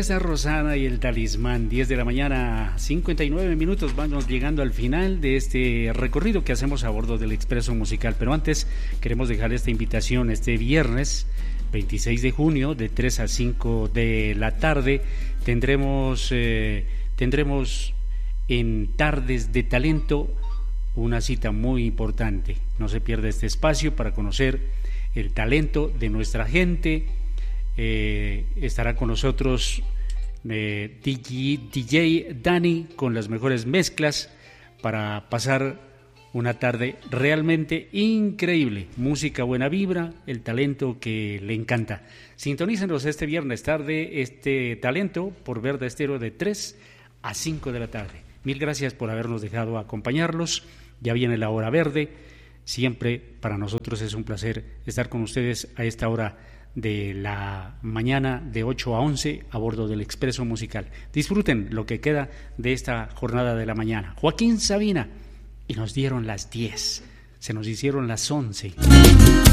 está Rosana y el Talismán. 10 de la mañana, 59 minutos. Vamos llegando al final de este recorrido que hacemos a bordo del Expreso Musical. Pero antes queremos dejar esta invitación. Este viernes 26 de junio, de 3 a 5 de la tarde, tendremos en Tardes de Talento una cita muy importante. No se pierda este espacio para conocer el talento de nuestra gente. Estará con nosotros DJ Dani con las mejores mezclas para pasar una tarde realmente increíble. Música, buena vibra, el talento que le encanta. Sintonícenos este viernes tarde, este talento por Verde Estéreo de 3 a 5 de la tarde. Mil gracias por habernos dejado acompañarlos. Ya viene la hora verde. Siempre para nosotros es un placer estar con ustedes a esta hora de la mañana de 8 a 11 a bordo del Expreso Musical. Disfruten lo que queda de esta jornada de la mañana. Joaquín Sabina, y nos dieron las 10, se nos hicieron las 11.